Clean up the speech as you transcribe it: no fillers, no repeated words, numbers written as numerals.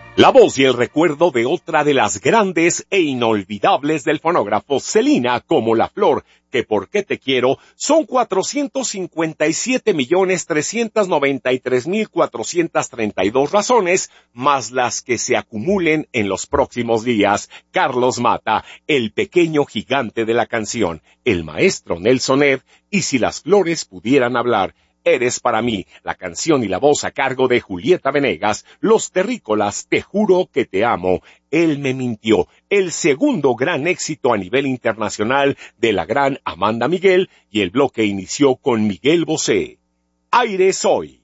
La voz y el recuerdo de otra de las grandes e inolvidables del fonógrafo, Selena, como La Flor, que Por qué te quiero, son 457.393.432 razones, más las que se acumulen en los próximos días. Carlos Mata, el pequeño gigante de la canción, el maestro Nelson Ed, y Si las flores pudieran hablar. Eres para mí, la canción y la voz a cargo de Julieta Venegas, Los Terrícolas, Te juro que te amo, Él me mintió, el segundo gran éxito a nivel internacional de la gran Amanda Miguel, y el bloque inició con Miguel Bosé. Aire Soy.